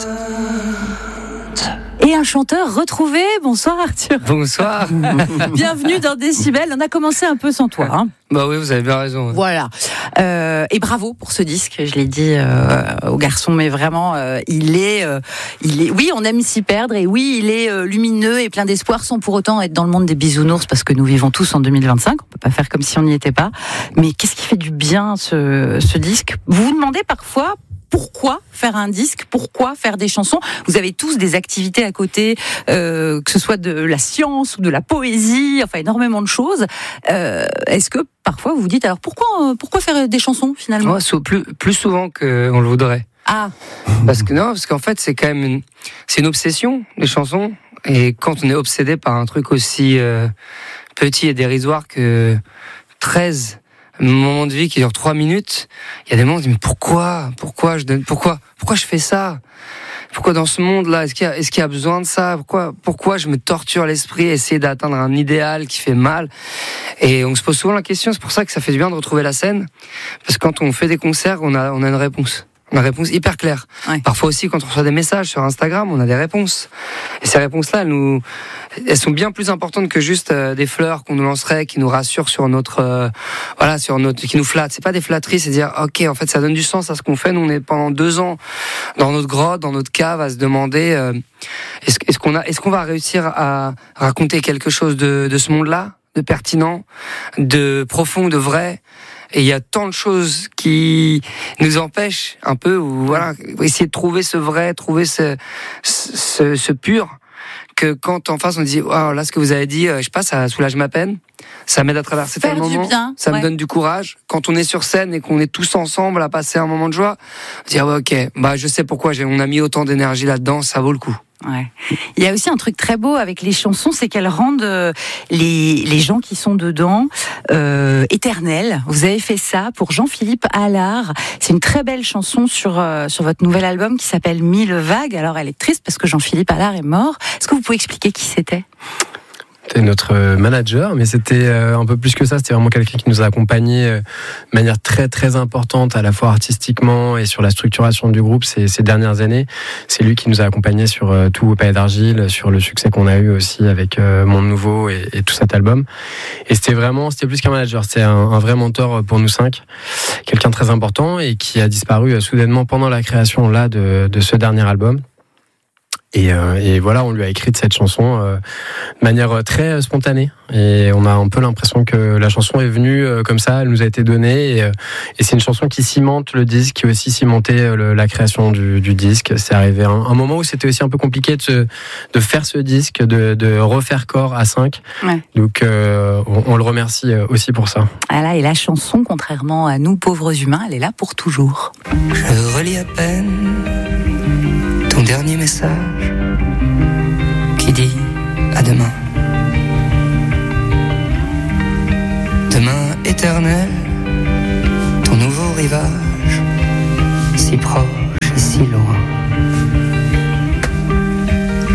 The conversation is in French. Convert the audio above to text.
Et un chanteur retrouvé. Bonsoir Arthur. Bonsoir. Bienvenue dans Décibel. On a commencé un peu sans toi. Hein. Bah oui, vous avez bien raison. Voilà. Et bravo pour ce disque. Je l'ai dit au garçon, mais vraiment, il est. Oui, on aime s'y perdre. Et oui, il est lumineux et plein d'espoir, sans pour autant être dans le monde des bisounours, parce que nous vivons tous en 2025. On peut pas faire comme si on n'y était pas. Mais qu'est-ce qui fait du bien ce disque ? Vous vous demandez parfois. Pourquoi faire un disque ? Pourquoi faire des chansons ? Vous avez tous des activités à côté, que ce soit de la science ou de la poésie, enfin énormément de choses. Est-ce que parfois vous vous dites alors pourquoi faire des chansons finalement ? Moi, plus souvent qu'on le voudrait. Ah. Parce qu'en fait c'est quand même une obsession, les chansons. Et quand on est obsédé par un truc aussi petit et dérisoire que 13 moment de vie qui dure 3 minutes, il y a des moments où on dit mais pourquoi je fais ça ? Pourquoi dans ce monde-là, est-ce qu'il y a besoin de ça ? Pourquoi je me torture l'esprit à essayer d'atteindre un idéal qui fait mal ? Et on se pose souvent la question, c'est pour ça que ça fait du bien de retrouver la scène, parce que quand on fait des concerts, on a une réponse. Une réponse hyper claire. Ouais. Parfois aussi, quand on reçoit des messages sur Instagram, on a des réponses. Et ces réponses-là, elles sont bien plus importantes que juste des fleurs qu'on nous lancerait, qui nous rassurent sur qui nous flattent. C'est pas des flatteries, c'est dire, ok, en fait, ça donne du sens à ce qu'on fait. Nous, on est pendant 2 ans dans notre grotte, dans notre cave, à se demander, est-ce qu'on va réussir à raconter quelque chose de ce monde-là, de pertinent, de profond, de vrai? Et il y a tant de choses qui nous empêchent un peu, essayer de trouver ce vrai, trouver ce pur, que quand en face on dit, oh, là ce que vous avez dit, je sais pas, ça soulage ma peine, ça m'aide à traverser tel moment, ça me donne du courage. Quand on est sur scène et qu'on est tous ensemble à passer un moment de joie, dire ok, je sais pourquoi on a mis autant d'énergie là-dedans, ça vaut le coup. Ouais. Il y a aussi un truc très beau avec les chansons, c'est qu'elles rendent les gens qui sont dedans éternels. Vous avez fait ça pour Jean-Philippe Allard. C'est une très belle chanson sur votre nouvel album qui s'appelle 1000 vagues. Alors elle est triste parce que Jean-Philippe Allard est mort. Est-ce que vous pouvez expliquer qui c'était ? C'était notre manager, mais c'était un peu plus que ça. C'était vraiment quelqu'un qui nous a accompagnés de manière très très importante, à la fois artistiquement et sur la structuration du groupe ces dernières années. C'est lui qui nous a accompagnés sur tout au Palais d'Argile, sur le succès qu'on a eu aussi avec Monde Nouveau et tout cet album. Et c'était plus qu'un manager, c'était un vrai mentor pour nous 5, quelqu'un de très important et qui a disparu soudainement pendant la création là de ce dernier album. Et voilà, on lui a écrit cette chanson de manière très spontanée. Et on a un peu l'impression que la chanson est venue comme ça, elle nous a été donnée. Et c'est une chanson qui cimente le disque, qui a aussi cimenté la création du disque. C'est arrivé un moment où c'était aussi un peu compliqué de faire ce disque, de refaire corps à 5. Ouais. Donc on le remercie aussi pour ça. Ah là, et la chanson, contrairement à nous pauvres humains, elle est là pour toujours. Je relis à peine ton dernier message qui dit à demain. Demain éternel, ton nouveau rivage, si proche et si loin.